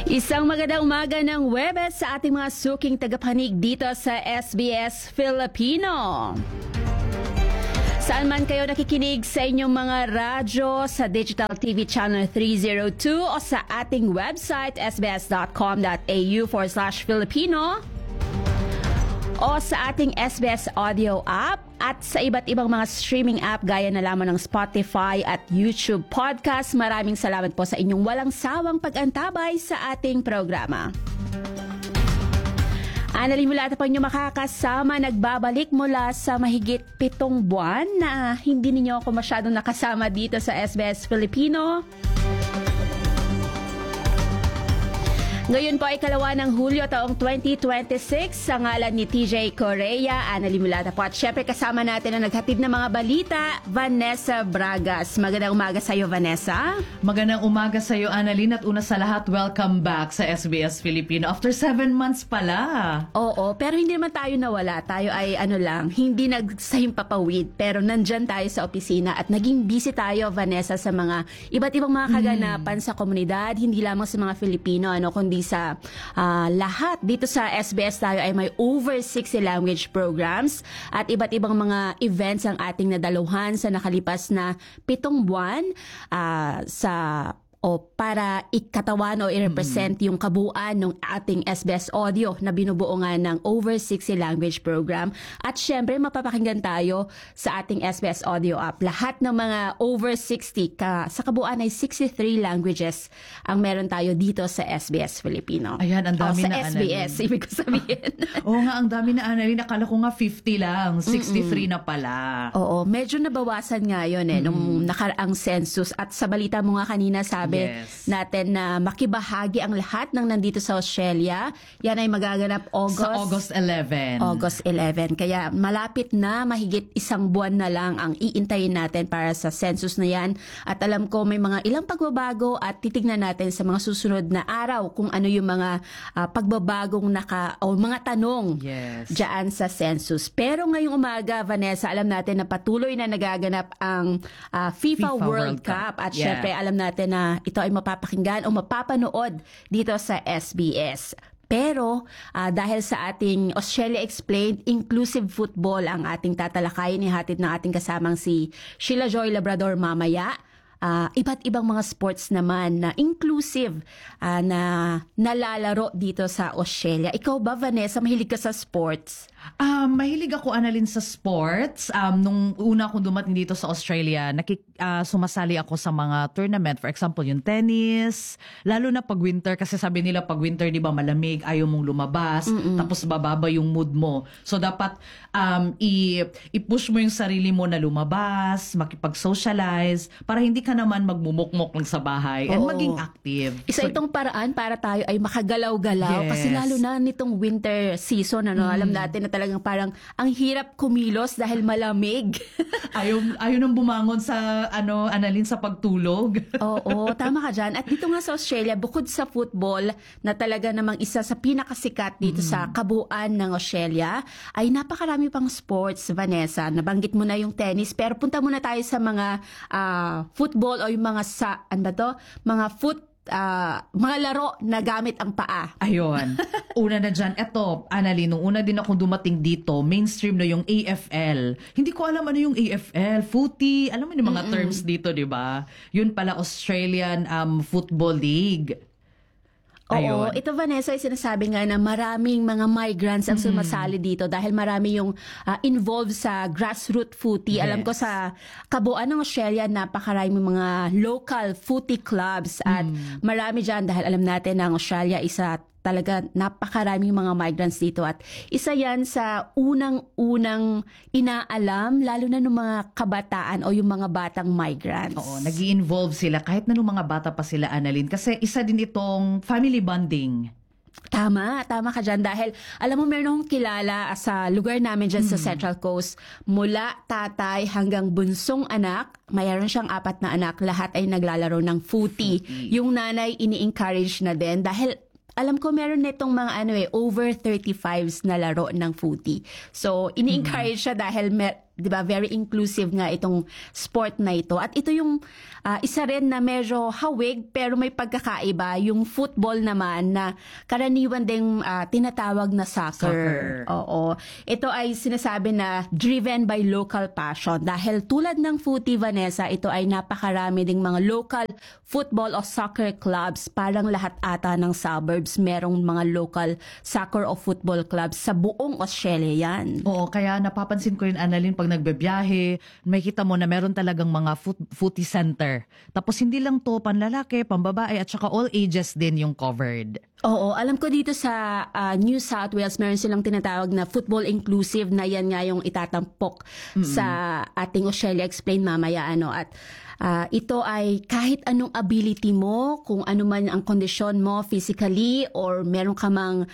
Isang magandang umaga ng Huwebes sa ating mga suking tagapanig dito sa SBS Filipino. Saan man kayo nakikinig sa inyong mga radyo, sa Digital TV Channel 302 o sa ating website sbs.com.au/Filipino o sa ating SBS Audio app at sa iba't ibang mga streaming app gaya na lamang ng Spotify at YouTube Podcast. Maraming salamat po sa inyong walang sawang pag-antabay sa ating programa. Annalyn Mulata po inyo makakasama, nagbabalik mula sa mahigit 7 buwan na hindi ninyo ako masyadong nakasama dito sa SBS Filipino. Ngayon po ay 2 ng Hulyo taong 2026 sa ngalan ni TJ Correa, Annalyn Mulata po. At syempre kasama natin ang naghatid ng mga balita, Vanessa Bragas. Magandang umaga sa iyo, Vanessa. Magandang umaga sa iyo, Annalyn. At una sa lahat, welcome back sa SBS Filipino. After 7 months pala. Oo, pero hindi naman tayo nawala. Tayo ay hindi nagsahimpapawid. Pero nandyan tayo sa opisina at naging busy tayo, Vanessa, sa mga iba't ibang mga kaganapan sa komunidad. Hindi lamang sa mga Filipino, kundi sa lahat. Dito sa SBS tayo ay may over 60 language programs at iba't ibang mga events ang ating nadaluhan sa nakalipas na 7 buwan para ikatawan o i-represent yung kabuuan ng ating SBS Audio na binubuo nga ng over 60 language program. At syempre, mapapakinggan tayo sa ating SBS Audio app. Lahat ng mga over 60, sa kabuuan ay 63 languages ang meron tayo dito sa SBS Filipino. Ayan, ang dami na, Annalyn. Sa SBS, ibig ko sabihin. Oo nga, ang dami na, Annalyn. Nakala ko nga 50 lang. 63 na pala. Oo, medyo nabawasan nga yun nung nakaraang census. At sa balita mo nga kanina, sabi natin na makibahagi ang lahat ng nandito sa Australia. Yan ay magaganap sa August 11. August 11. Kaya malapit na, mahigit 1 buwan na lang ang iintayin natin para sa census na yan. At alam ko may mga ilang pagbabago at titignan natin sa mga susunod na araw kung ano yung mga pagbabagong mga tanong dyan sa census. Pero ngayong umaga, Vanessa, alam natin na patuloy na nagaganap ang FIFA World Cup. At syempre, alam natin na ito ay mapapakinggan o mapapanood dito sa SBS. Pero dahil sa ating Australia Explained, inclusive football ang ating tatalakayin, ihatid ng ating kasamang si Sheila Joy Labrador mamaya. Iba't ibang mga sports naman na inclusive na nalalaro dito sa Australia. Ikaw ba, Vanessa, mahilig ka sa sports? Mahilig ako, Annalyn, sa sports. Nung una akong dumating dito sa Australia, sumasali ako sa mga tournament. For example, yung tennis. Lalo na pag winter, kasi sabi nila pag winter, di ba, malamig, ayaw mong lumabas, tapos bababa yung mood mo. So, dapat i-push mo yung sarili mo na lumabas, makipag-socialize, para hindi ka naman magmumukmok lang sa bahay and maging active. Isa itong paraan para tayo ay makagalaw-galaw. Kasi lalo na nitong winter season, alam natin na talagang parang ang hirap kumilos dahil malamig. ayaw nang bumangon sa Annalyn, sa pagtulog. Oo, tama ka dyan. At dito nga sa Australia, bukod sa football na talaga namang isa sa pinakasikat dito sa kabuuan ng Australia, ay napakarami pang sports, Vanessa. Nabanggit mo na yung tennis, pero punta muna tayo sa mga football o yung mga mga laro na gamit ang paa. Ayun. Una na dyan. Eto, Annalyn, nung una din akong dumating dito, mainstream na yung AFL. Hindi ko alam ano yung AFL. Footy. Alam mo yung mga terms dito, di ba? Yun pala, Australian Football League. Oo, ito, Vanessa, ay sinasabi nga na maraming mga migrants ang sumasali dito dahil marami yung involved sa grassroots footy. Alam ko sa kabuuan ng Australia, napakaraming mga local footy clubs at marami dyan dahil alam natin na ang Australia isa talaga napakaraming mga migrants dito at isa yan sa unang-unang inaalam lalo na ng mga kabataan o yung mga batang migrants. Oo, nag-i-involve sila kahit na nung mga bata pa sila, Annalyn, kasi isa din itong family bonding. Tama ka dyan dahil alam mo meron akong kilala sa lugar namin dyan sa Central Coast, mula tatay hanggang bunsong anak, mayroon siyang 4 na anak, lahat ay naglalaro ng footy. Yung nanay ini-encourage na din dahil alam ko meron nitong mga over 35s na laro ng footy. So, ini-encourage siya dahil 'di ba? Very inclusive nga itong sport na ito. At ito yung isa rin na medyo hawig pero may pagkakaiba, yung football naman na karaniwan ding tinatawag na soccer. Oo. Ito ay sinasabi na driven by local passion dahil tulad ng footy, Vanessa, ito ay napakarami ding mga local football o soccer clubs. Parang lahat ata ng suburbs merong mga local soccer o football clubs sa buong Australia yan. Oo, kaya napapansin ko rin, Annalyn, pag nagbebiyahe, may kita mo na meron talagang mga footy center. Tapos hindi lang to panlalaki, pambabae, at saka all ages din yung covered. Oo, alam ko dito sa New South Wales, meron silang tinatawag na football inclusive na yan nga yung itatampok sa ating Australia Explain mamaya. At ito ay kahit anong ability mo, kung ano man ang kondisyon mo physically or meron ka mang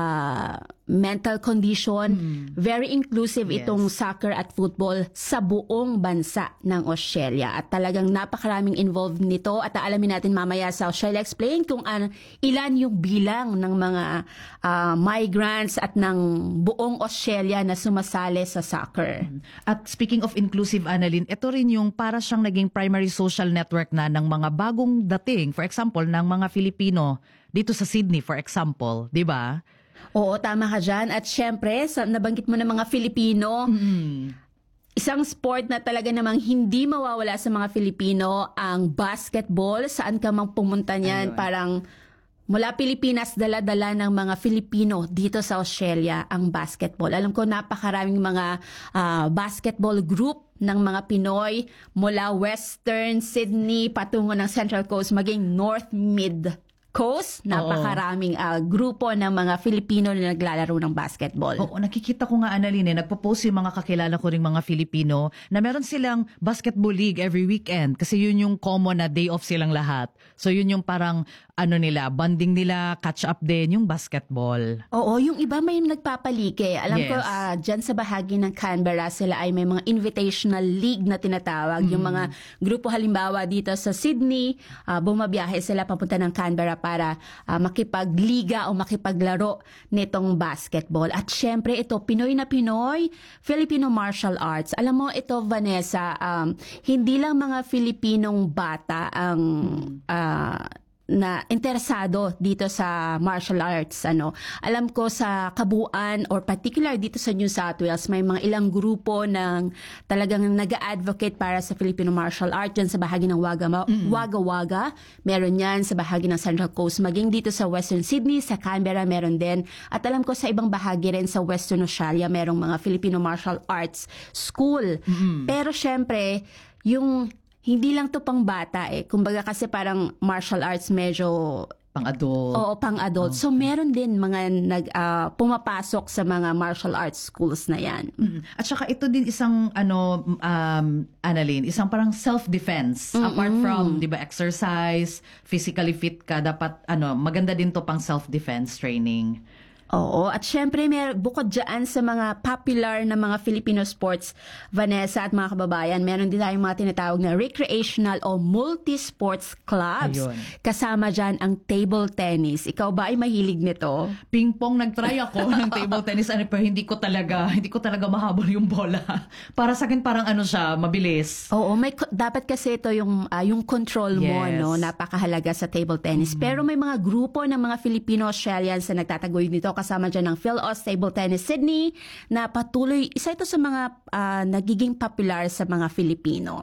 mental condition, very inclusive itong soccer at football sa buong bansa ng Australia. At talagang napakaraming involved nito at aalamin natin mamaya sa Australia Explain kung ilan yung bilang ng mga migrants at ng buong Australia na sumasali sa soccer. At speaking of inclusive, Annalyn, ito rin yung para siyang naging primary social network na ng mga bagong dating, for example, ng mga Filipino dito sa Sydney, for example, di ba? Oo, tama ka dyan. At syempre, nabanggit mo na mga Filipino, isang sport na talaga namang hindi mawawala sa mga Filipino, ang basketball. Saan ka mang pumunta niyan, parang mula Pilipinas, dala-dala ng mga Filipino dito sa Australia ang basketball. Alam ko napakaraming mga basketball group ng mga Pinoy mula Western Sydney patungo ng Central Coast maging North Mid Coast. Napakaraming grupo ng mga Filipino na naglalaro ng basketball. Oo, nakikita ko nga, Annalyn, nagpo-post yung mga kakilala ko ring mga Filipino na meron silang basketball league every weekend kasi yun yung common na day off silang lahat. So yun yung parang bonding nila, catch up din yung basketball. Oo, yung iba may nagpapalike. Alam ko, dyan sa bahagi ng Canberra, sila ay may mga invitational league na tinatawag. Yung mga grupo halimbawa dito sa Sydney, bumabiyahe sila papunta ng Canberra para makipagliga o makipaglaro nitong basketball. At syempre ito, Pinoy na Pinoy, Filipino Martial Arts. Alam mo ito, Vanessa, hindi lang mga Filipinong bata ang na interesado dito sa martial arts. Alam ko sa kabuuan or particular dito sa New South Wales, may mga ilang grupo ng talagang nag-advocate para sa Filipino martial art dyan sa bahagi ng Wagga-Wagga. Meron yan sa bahagi ng Central Coast. Maging dito sa Western Sydney, sa Canberra, meron din. At alam ko sa ibang bahagi rin sa Western Australia, merong mga Filipino martial arts school. Pero syempre, yung hindi lang to pang bata kumbaga kasi parang martial arts medyo pang-adult. Oo, pang-adult. So meron din mga pumapasok sa mga martial arts schools na yan. At saka ito din isang Annalyn, isang parang self-defense. Apart from, 'di ba, exercise, physically fit ka, dapat maganda din to pang self-defense training. Oo, at syempre bukod dyan sa mga popular na mga Filipino sports, Vanessa at mga kababayan, meron din tayong mga tinatawag na recreational o multi-sports clubs. Ayun. Kasama dyan ang table tennis. Ikaw ba ay mahilig nito? Ping-pong, nag-try ako ng table tennis, pero hindi ko talaga mahabol yung bola. Para sa akin parang siya, mabilis. Oo, dapat kasi ito yung control mo, napakahalaga sa table tennis. Pero may mga grupo ng mga Filipino-Australians na nagtataguyod nito. Kasama dyan ng Phil-Aus Table Tennis Sydney na patuloy, isa ito sa mga nagiging popular sa mga Filipino.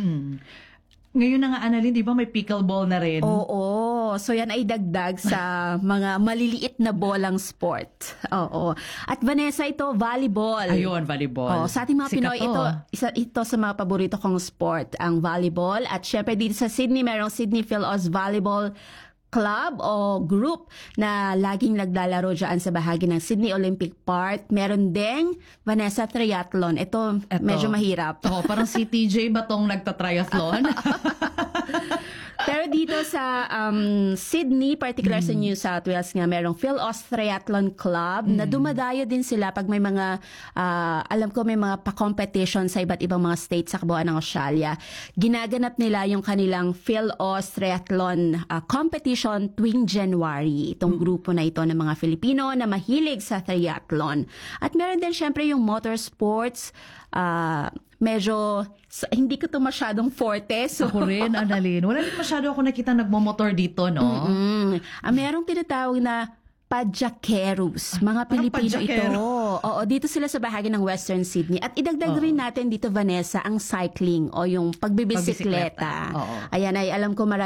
Ngayon na nga, Annalyn, di ba may pickleball na rin? Oo. So yan ay dagdag sa mga maliliit na bolang sport. Oo. At Vanessa, ito, volleyball. Ayun, volleyball. Sa ating mga Pinoy, ito sa mga paborito kong sport, ang volleyball. At syempre dito sa Sydney, merong Sydney Phil-Aus Volleyball Club o group na laging naglalaro dyan sa bahagi ng Sydney Olympic Park. Meron ding, Vanessa, triathlon. Ito medyo mahirap. Parang si TJ Batong nagta-triathlon. Pero dito sa Sydney, particular sa New South Wales nga, merong PhilAust Triathlon Club na dumadayo din sila pag may mga, alam ko may mga pa-competition sa iba't ibang mga states sa kabuuan ng Australia. Ginaganap nila yung kanilang PhilAust Triathlon competition tuwing January. Itong grupo na ito ng mga Filipino na mahilig sa triathlon. At meron din syempre yung motorsports, medyo hindi ko to masyadong forte. So, Ako rin, Annalyn. Wala rin masyado ako nakita nagmomotor dito, no? merong tinatawag na Padjakeros. Mga Pilipino Padjakero. ito. Oo, dito sila sa bahagi ng Western Sydney. At idagdag rin natin dito, Vanessa, ang cycling o yung pagbibisikleta. Oo. Ayan ay alam ko